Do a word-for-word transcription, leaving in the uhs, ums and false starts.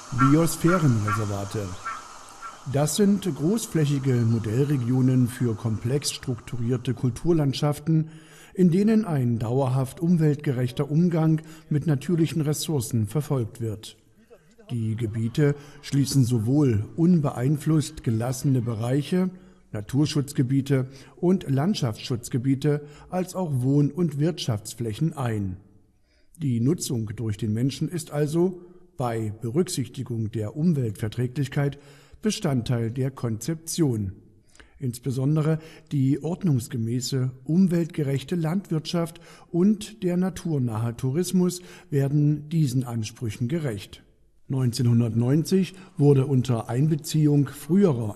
Biosphärenreservate. Das sind großflächige Modellregionen für komplex strukturierte Kulturlandschaften, in denen ein dauerhaft umweltgerechter Umgang mit natürlichen Ressourcen verfolgt wird. Die Gebiete schließen sowohl unbeeinflusst gelassene Bereiche, Naturschutzgebiete und Landschaftsschutzgebiete als auch Wohn- und Wirtschaftsflächen ein. Die Nutzung durch den Menschen ist also, bei Berücksichtigung der Umweltverträglichkeit, Bestandteil der Konzeption. Insbesondere die ordnungsgemäße, umweltgerechte Landwirtschaft und der naturnahe Tourismus werden diesen Ansprüchen gerecht. neunzehnhundertneunzig wurde unter Einbeziehung früherer